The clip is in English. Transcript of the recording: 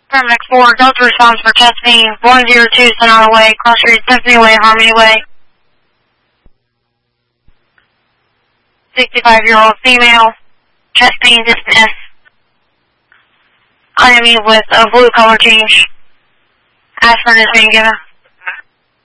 Paramedic 4, Delta response for chest pain, 102 Sonata Way, Cross Street, Symphony Way, Harmony Way. 65-year-old female, chest pain dismissed. IME with a blue color change. Aspirin is being given.